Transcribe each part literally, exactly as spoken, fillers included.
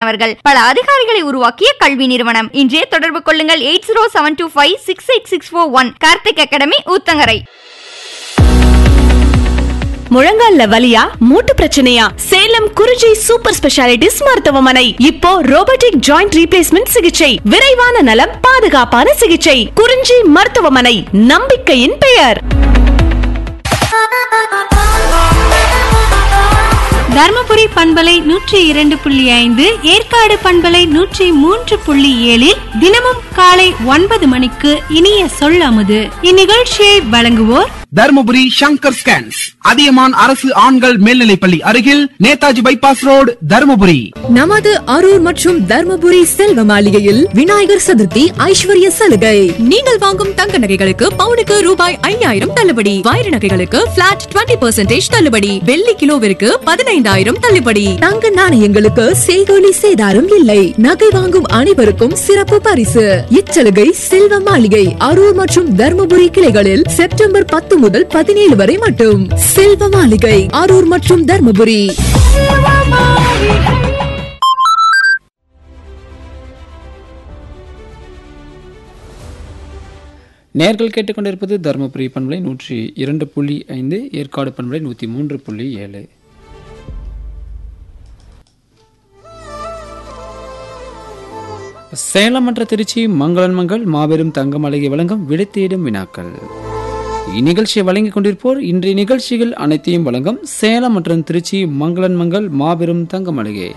மாணவர்கள் பல அதிகாரிகளை உருவாக்கிய கல்வி நிறுவனம். இன்றே தொடர்பு கொள்ளுங்கள் eight zero seven two five six eight six four one. Karthik academy, Uthangarai. முழங்கால்ல வலியா, மூட்டு பிரச்சனையா? சேலம் குறிஞ்சி சூப்பர் ஸ்பெஷாலிட்டிஸ் மருத்துவமனை. இப்போ ரோபோட்டிக் ஜாயிண்ட் ரீப்ளேஸ்மெண்ட் சிகிச்சை, விரைவான நலம், பாதுகாப்பான சிகிச்சை. குறிஞ்சி மருத்துவமனை, நம்பிக்கையின் பெயர். தர்மபுரி பண்பலை நூற்றி இரண்டு புள்ளி ஐந்து, ஏற்காடு பண்பலை நூற்றி மூன்று புள்ளி ஏழில் தினமும் காலை ஒன்பது மணிக்கு இனிய சொல்லாமுது. இந்நிகழ்ச்சியை வழங்குவோர் தர்மபுரி சங்கர் ஸ்கேன்ஸ், அதியமான் அரசு ஆண்கள் மேல்நிலைப்பள்ளி அருகில், நேதாஜி பைபாஸ் ரோடு, தர்மபுரி. நமது அரூர் மற்றும் தர்மபுரி செல்வ மாளிகையில் விநாயகர் சதுர்த்தி ஐஸ்வர்ய சலுகை. நீங்கள் வாங்கும் தங்க நகைகளுக்கு பவுனுக்கு ரூபாய் ஐயாயிரம் தள்ளுபடி, வைர நகைகளுக்கு பிளாட் இருபது பர்சன்டேஜ் தள்ளுபடி, வெள்ளி கிலோவிற்கு பதினைந்தாயிரம் தள்ளுபடி. தங்க நாணயங்களுக்கு செய்கூலி சேதாரம் இல்லை. நகை வாங்கும் அனைவருக்கும் சிறப்பு பரிசு. இச்சலுகை செல்வ மாளிகை அரூர் மற்றும் தர்மபுரி கிளைகளில் செப்டம்பர் பத்து முதல் பதினேழு வரை மட்டும். செல்வ மாளிகை அரூர் மற்றும் தர்மபுரி. நேர்கள் கேட்டுக்கொண்டிருப்பது தர்மபுரி பண்பலை நூற்றி இரண்டு புள்ளி ஐந்து, ஏற்காடு பண்பலை நூற்றி மூன்று புள்ளி ஏழு. சேலம் மற்றும் திருச்சி மங்களன் மங்கள் மாபெரும் தங்க மளிகை வழங்கும் விடைத்தேடும் வினாக்கள். இந்நிகழ்ச்சியை வழங்கிக் கொண்டிருப்போர் இன்றைய நிகழ்ச்சிகள் அனைத்தையும் வழங்கும் சேலம் மற்றும் திருச்சி மங்களன் மங்கள் மாபெரும் தங்க மளிகை.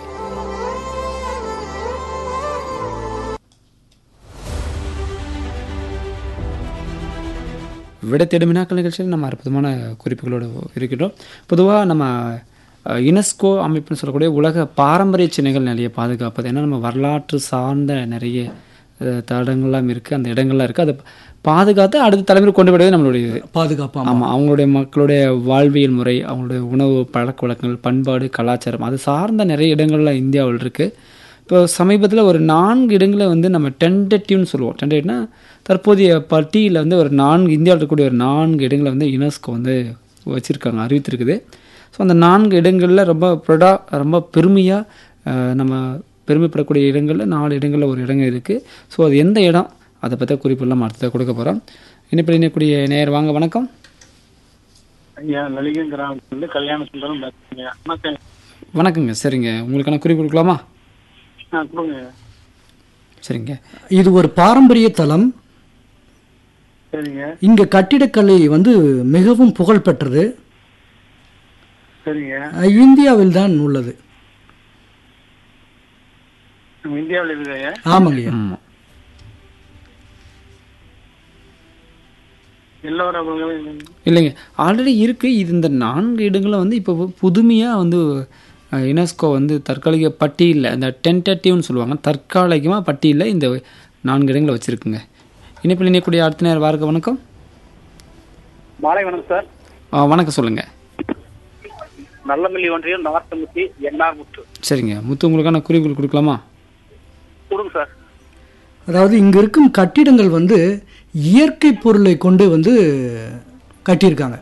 விடைத்தேடும் வினாக்கள் நிகழ்ச்சியில் நம்ம அற்புதமான குறிப்புகளோடு இருக்கிறோம். பொதுவாக நம்ம யுனெஸ்கோ அமைப்புன்னு சொல்லக்கூடிய உலக பாரம்பரிய சின்னங்கள் நிறைய பாதுகாப்பது, ஏன்னா நம்ம வரலாற்று சார்ந்த நிறைய தடங்கள்லாம் இருக்குது, அந்த இடங்கள்லாம் இருக்குது. அதை பாதுகாத்து அடுத்த தலைமுறை கொண்டு விடுவது நம்மளுடைய பாதுகாப்பு. ஆமாம், அவங்களுடைய மக்களுடைய வாழ்வியல் முறை, அவங்களுடைய உணவு பழக்க வழக்கங்கள், பண்பாடு, கலாச்சாரம், அது சார்ந்த நிறைய இடங்கள்லாம் இந்தியாவில் இருக்குது. இப்போ சமீபத்தில் ஒரு நான்கு இடங்களை வந்து நம்ம டென்டேட்டிவ்னு சொல்லுவோம். டென்டேட்டிவ்னா தற்போதைய பட்டியலில் வந்து ஒரு நான்கு, இந்தியாவில் இருக்கக்கூடிய ஒரு நான்கு இடங்களை வந்து யுனெஸ்கோ வந்து வச்சுருக்காங்க, அறிவித்திருக்குது. ஸோ அந்த நான்கு இடங்களில் ரொம்ப ப்ரொடா ரொம்ப பெருமையாக நம்ம பெருமைப்படக்கூடிய இடங்களில் நாலு இடங்களில் ஒரு இடங்கள் இருக்குது. ஸோ அது எந்த இடம், அதை பற்றி குறிப்பெல்லாம் அடுத்ததாக கொடுக்க போகிறோம். இனிப்பில் இணையக்கூடிய நேர் வாங்க. வணக்கம் ஐயா, லலிகன் கிராமத்துலேருந்து கல்யாண சுந்தரம் பேசுறீங்க. வணக்கங்க. சரிங்க, உங்களுக்கான குறிப்பு கொடுக்கலாமா? ஆ கொடுங்க. சரிங்க, இது ஒரு பாரம்பரிய தலம். சரிங்க. இங்க கட்டிடக்கலை வந்து மிகவும் புகழ் பெற்றது. சரிங்க. இந்தியாவில் தான் உள்ளது. இந்தியாவில் இருக்குதா? ஆமாங்க. இல்லைங்க, ஆல்ரெடி இருக்குது. இது இந்த நான்கு இடங்களும் வந்து இப்போ புதுமையாக வந்து யுனெஸ்கோ வந்து தற்காலிக பட்டியலில், அந்த டென்டேட்டிவ்னு சொல்லுவாங்க, தற்காலிகமாக பட்டியலில் இந்த நான்கு இடங்களை வச்சுருக்குங்க. இனிப்பில் இணையக்கூடிய அடுத்த நேரம் வாருங்க. வணக்கம். மாலை வணக்கம் சார். ஆ வணக்கம், சொல்லுங்கள். நல்லமல்லி ஒன்றியம் நார்த்தமுத்தி என்ஆர் முத்து. சரிங்க, முத்து, உங்களுக்கான குறிப்புகள் கொடுக்கலாமா? கொடுங்க சார். அதாவது இங்க இருக்கும் கட்டிடங்கள் வந்து இயற்கை பொருளை கொண்டு வந்து கட்டியிருக்காங்க.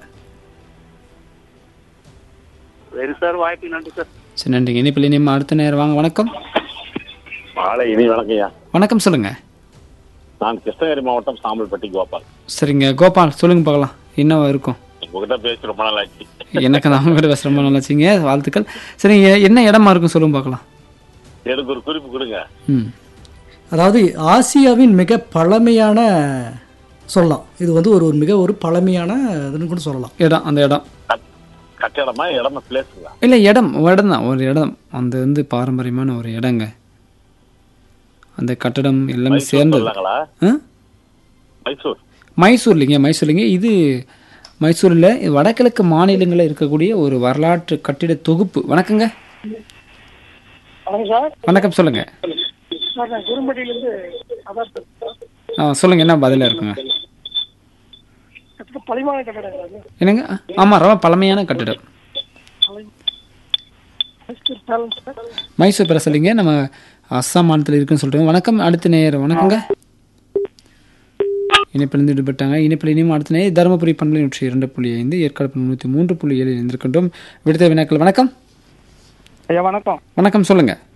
சரி சார், வாய்ப்பு நன்றி சார். சரி, நன்றிங்க. இனிப்பில் இனிமே அடுத்த நேரம் வாங்க. வணக்கம். மாலை இனி வணக்கம்யா. வணக்கம், சொல்லுங்கள். நான் கிருஷ்ணகிரி மாவட்டம் சாம்பல்பட்டி கோபால். சரிங்க கோபால், சொல்லுங்க பார்க்கலாம் என்ன இருக்கும். உங்ககிட்ட பேசி ரொம்ப நாள் ஆச்சு. எனக்கு தான் அவங்ககிட்ட பேச ரொம்ப நல்லா வச்சிங்க, வாழ்த்துக்கள். சரிங்க, என்ன இடமா இருக்கும் சொல்லுங்க பார்க்கலாம். எனக்கு ஒரு குறிப்பு கொடுங்க. ம் அதாவது ஆசியாவின் மிக பழமையான சொல்லலாம், இது வந்து ஒரு மிக ஒரு பழமையான இதுன்னு கூட சொல்லலாம் இடம். அந்த இடம் கட்டடமா இடமா பிளேஸுங்களா? இல்லை, இடம் இடம் தான், ஒரு இடம். அந்த வந்து பாரம்பரியமான ஒரு இடங்க. அந்த கட்டடம் எல்லாமே சேர்ந்தது. மைசூர்? மைசூர் இல்லைங்க, மைசூர் இல்லைங்க. இது மைசூரில் வடகிழக்கு மாநிலங்களில் இருக்கக்கூடிய ஒரு வரலாற்று கட்டிட தொகுப்பு. வணக்கங்க. வணக்கம், சொல்லுங்க. ஆ சொல்லுங்க, என்ன பதிலாக இருக்குங்க? என்னங்க? ஆமாம், ரொம்ப பழமையான கட்டிடம். மைசூர் பேர சொல்லிங்க, நம்ம அஸ்ஸாம் மாநிலத்தில் இருக்குன்னு சொல்கிறோம். வணக்கம், அடுத்த நேரம். வணக்கங்க. இணைப்பிலிருந்து ஈடுபட்டாங்க. இணைப்பில் இனியும் அடுத்த நேரம் தருமபுரி பண்பலை நூற்றி இரண்டு புள்ளி ஐந்து, ஏற்காடு நூற்றி மூன்று புள்ளி ஏழு இருந்திருக்கின்றோம். விடுத்த வினாக்கள். வணக்கம். ஐயா வணக்கம். வணக்கம், சொல்லுங்கள்.